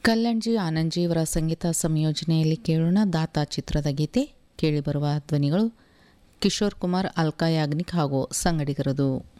ಕಲ್ಯಾಣ್ಜಿ ಆನಂದ್ಜಿ ಅವರ ಸಂಗೀತ ಸಂಯೋಜನೆಯಲ್ಲಿ ಕೇಳೋಣ ದಾತಾ ಚಿತ್ರದ ಗೀತೆ. ಕೇಳಿಬರುವ ಧ್ವನಿಗಳು ಕಿಶೋರ್ ಕುಮಾರ್, ಅಲ್ಕಾ ಯಾಗ್ನಿಕ್ ಹಾಗೂ ಸಂಗಡಿಗರದು.